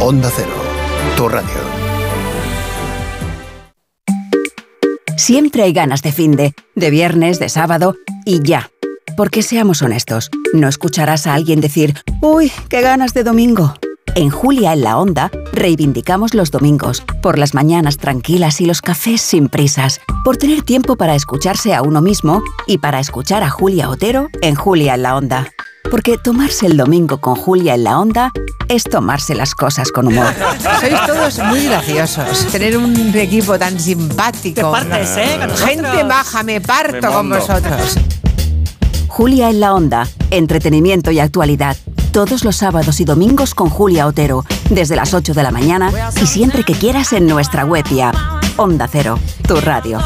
Onda Cero, tu radio. Siempre hay ganas de finde, de viernes, de sábado y ya. Porque seamos honestos, no escucharás a alguien decir «Uy, qué ganas de domingo». En Julia en la Onda reivindicamos los domingos, por las mañanas tranquilas y los cafés sin prisas, por tener tiempo para escucharse a uno mismo y para escuchar a Julia Otero en Julia en la Onda. Porque tomarse el domingo con Julia en la Onda es tomarse las cosas con humor. Sois todos muy graciosos. Tener un equipo tan simpático. Te partes, ¿no? Gente maja, me parto con vosotros. Julia en la Onda, entretenimiento y actualidad. Todos los sábados y domingos con Julia Otero, desde las 8 de la mañana y siempre que quieras en nuestra web y app. Onda Cero, tu radio.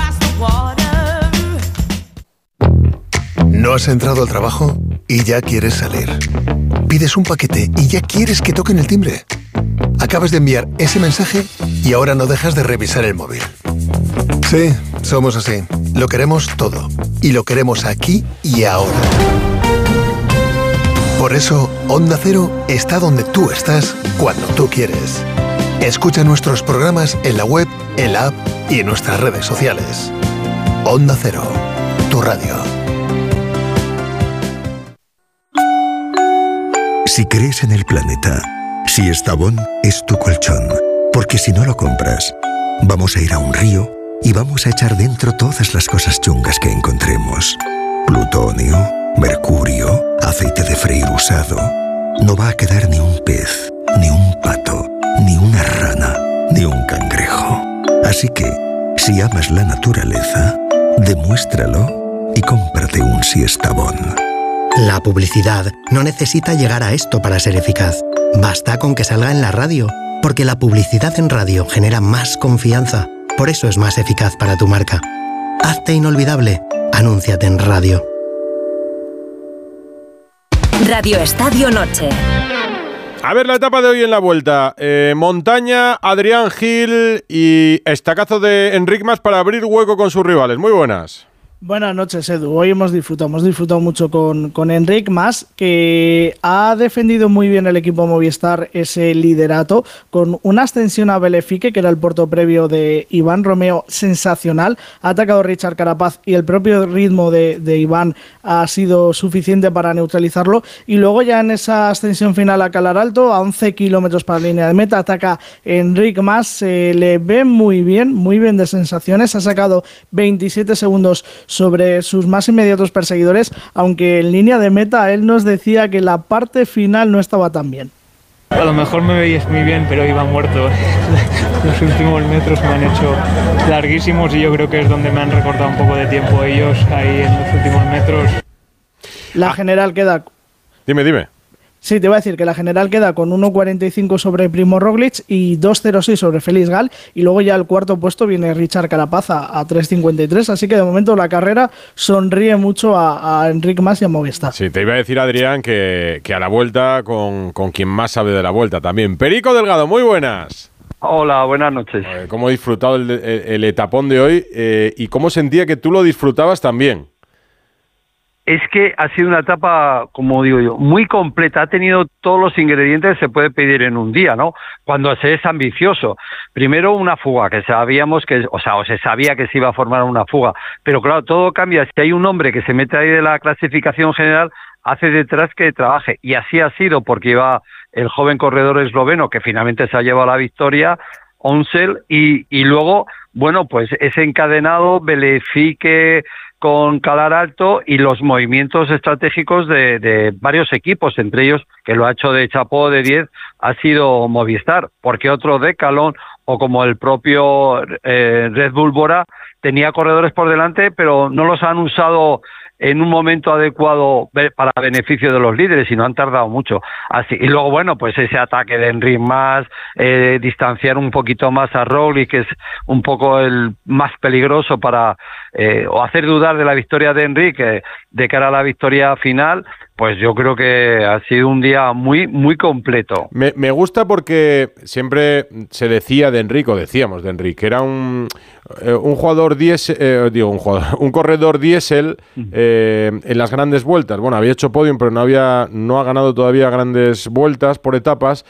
¿No has entrado al trabajo y ya quieres salir? ¿Pides un paquete y ya quieres que toquen el timbre? Acabas de enviar ese mensaje y ahora no dejas de revisar el móvil. Sí, somos así. Lo queremos todo. Y lo queremos aquí y ahora. Por eso, Onda Cero está donde tú estás cuando tú quieres. Escucha nuestros programas en la web, en la app y en nuestras redes sociales. Onda Cero, tu radio. Si crees en el planeta, si Estavón es tu colchón, porque si no lo compras, vamos a ir a un río y vamos a echar dentro todas las cosas chungas que encontremos. Plutonio, mercurio, aceite de freír usado. No va a quedar ni un pez, ni un pato, ni una rana, ni un cangrejo. Así que, si amas la naturaleza, demuéstralo y cómprate un Siestabón. La publicidad no necesita llegar a esto para ser eficaz. Basta con que salga en la radio, porque la publicidad en radio genera más confianza. Por eso es más eficaz para tu marca. Hazte inolvidable. Anúnciate en radio. Radio Estadio Noche. A ver la etapa de hoy en la Vuelta. Montaña, Adrián Gil y estacazo de Enric Mas para abrir hueco con sus rivales. Muy buenas. Buenas noches, Edu. Hoy hemos disfrutado mucho con Enric Mas, que ha defendido muy bien el equipo Movistar ese liderato, con una ascensión a Belefique, que era el puerto previo de Iván Romeo, sensacional. Ha atacado Richard Carapaz y el propio ritmo de Iván ha sido suficiente para neutralizarlo. Y luego ya en esa ascensión final a Calar Alto, a 11 kilómetros para la línea de meta, ataca Enric Mas. Se le ve muy bien de sensaciones. Ha sacado 27 segundos sobre sus más inmediatos perseguidores, aunque en línea de meta él nos decía que la parte final no estaba tan bien. A lo mejor me veías muy bien, pero iba muerto. Los últimos metros me han hecho larguísimos y yo creo que es donde me han recortado un poco de tiempo ellos, ahí en los últimos metros. La general queda... Dime. Sí, te iba a decir que la general queda con 1.45 sobre Primo Roglic y 2.06 sobre Félix Gal, y luego ya al cuarto puesto viene Richard Carapaz a 3.53, así que de momento la carrera sonríe mucho a Enric Mas y a Movistar. Sí, te iba a decir, Adrián, que a la Vuelta con quien más sabe de la Vuelta también. Perico Delgado, muy buenas. Hola, buenas noches. ¿Cómo he disfrutado el etapón de hoy y cómo sentía que tú lo disfrutabas también? Es que ha sido una etapa, como digo yo, muy completa. Ha tenido todos los ingredientes que se puede pedir en un día, ¿no? Cuando se es ambicioso. Primero una fuga, que sabíamos que, o se sabía que se iba a formar una fuga. Pero claro, todo cambia. Si hay un hombre que se mete ahí de la clasificación general, hace detrás que trabaje. Y así ha sido, porque iba el joven corredor esloveno, que finalmente se ha llevado la victoria, Onsel, y luego, bueno, pues ese encadenado, Belefique con Calar Alto y los movimientos estratégicos de varios equipos, entre ellos, que lo ha hecho de chapó de 10, ha sido Movistar, porque otro Decathlon o como el propio Red Bull Bora tenía corredores por delante, pero no los han usado en un momento adecuado para beneficio de los líderes y no han tardado mucho. Así, y luego, bueno, pues ese ataque de Enric Mas, distanciar un poquito más a Roglic, que es un poco el más peligroso para o hacer dudar de la victoria de Enric de cara a la victoria final. Pues yo creo que ha sido un día muy, muy completo. Me gusta porque siempre se decía de Enric, o decíamos de Enric, que era un jugador un corredor diésel en las grandes vueltas. Bueno, había hecho podium, pero no ha ganado todavía grandes vueltas por etapas.